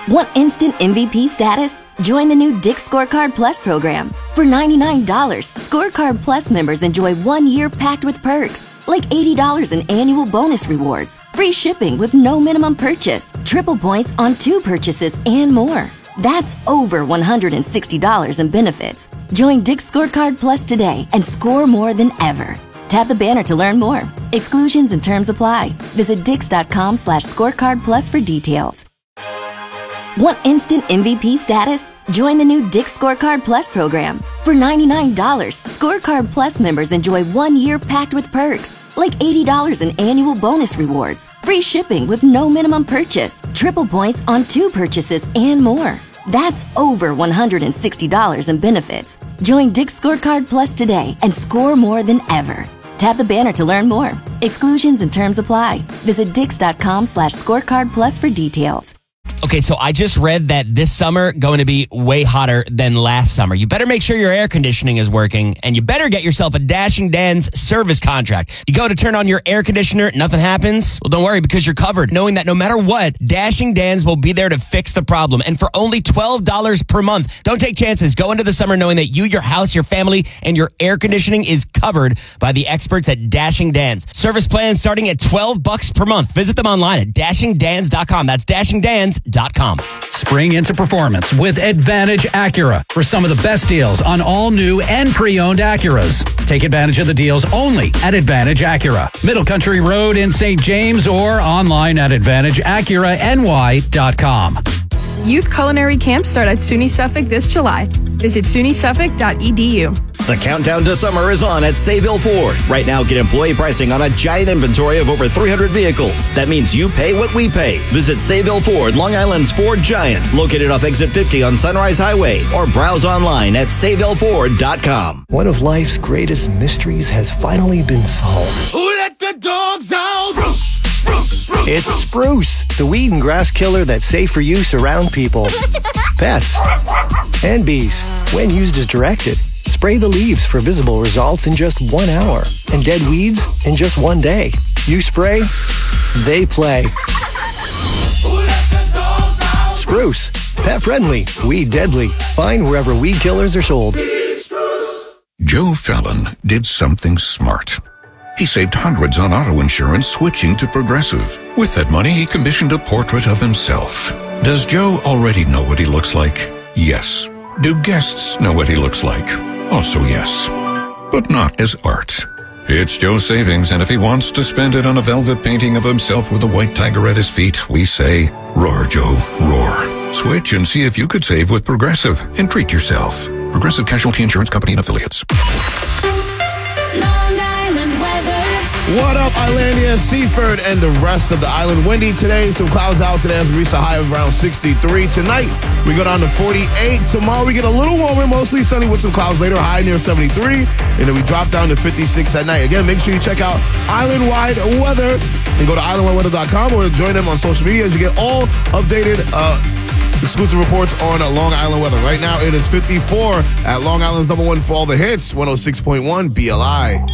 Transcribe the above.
Want instant MVP status? Join the new Dick's Scorecard Plus program. For $99, Scorecard Plus members enjoy 1 year packed with perks, like $80 in annual bonus rewards, free shipping with no minimum purchase, triple points on 2 purchases, and more. That's over $160 in benefits. Join Dick's Scorecard Plus today and score more than ever. Tap the banner to learn more. Exclusions and terms apply. Visit dix.com/scorecard plus for details. Want instant MVP status? Join the new Dick's Scorecard Plus program. For $99, Scorecard Plus members enjoy 1 year packed with perks, like $80 in annual bonus rewards, free shipping with no minimum purchase, triple points on 2 purchases, and more. That's over $160 in benefits. Join Dick's Scorecard Plus today and score more than ever. Tap the banner to learn more. Exclusions and terms apply. Visit dix.com/scorecard plus for details. Okay, so I just read that this summer going to be way hotter than last summer. You better make sure your air conditioning is working, and you better get yourself a Dashing Dan's service contract. You go to turn on your air conditioner, nothing happens? Well, don't worry, because you're covered, knowing that no matter what, Dashing Dan's will be there to fix the problem, and for only $12 per month. Don't take chances. Go into the summer knowing that you, your house, your family, and your air conditioning is covered by the experts at Dashing Dan's. Service plans starting at $12 per month. Visit them online at dashingdans.com. That's dashingdans.com. Spring into performance with Advantage Acura for some of the best deals on all new and pre-owned Acuras. Take advantage of the deals only at Advantage Acura, Middle Country Road in St. James, or online at AdvantageAcuraNY.com. Youth culinary camps start at SUNY Suffolk this July. Visit sunysuffolk.edu. The countdown to summer is on at Sayville Ford. Right now, get employee pricing on a giant inventory of over 300 vehicles. That means you pay what we pay. Visit Sayville Ford, Long Island's Ford Giant, located off Exit 50 on Sunrise Highway, or browse online at SayvilleFord.com. One of life's greatest mysteries has finally been solved. Who let the dogs out? Spruce, spruce, spruce. It's Spruce, the weed and grass killer that's safe for use around people, pets, and bees. When used as directed, spray the leaves for visible results in just 1 hour, and dead weeds in just 1 day. You spray, they play. Spruce, pet friendly, weed deadly. Find wherever weed killers are sold. Joe Fallon did something smart. He saved hundreds on auto insurance switching to Progressive. With that money, he commissioned a portrait of himself. Does Joe already know what he looks like? Yes. Do guests know what he looks like? Also yes. But not as art. It's Joe's savings, and if he wants to spend it on a velvet painting of himself with a white tiger at his feet, we say, roar, Joe, roar. Switch and see if you could save with Progressive and treat yourself. Progressive Casualty Insurance Company and Affiliates. What up, Islandia, Seaford, and the rest of the island? Windy today, some clouds out today as we reach a high of around 63. Tonight, we go down to 48. Tomorrow, we get a little warmer, mostly sunny with some clouds later, high near 73. And then we drop down to 56 at night. Again, make sure you check out Island-wide weather and go to islandwideweather.com or join them on social media as you get all updated exclusive reports on Long Island weather. Right now, it is 54 at Long Island's #1 for all the hits, 106.1 BLI.